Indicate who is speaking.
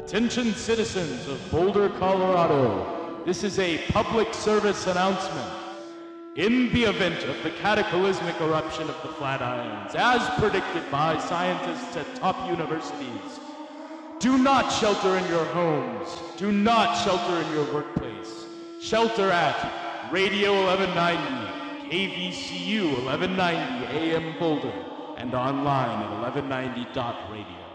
Speaker 1: Attention citizens of Boulder, Colorado. This is a public service announcement. In the event of the cataclysmic eruption of the Flatirons, as predicted by scientists at top universities, do not shelter in your homes. Do not shelter in your workplace. Shelter at Radio 1190, KVCU 1190 AM Boulder, and online at 1190.radio.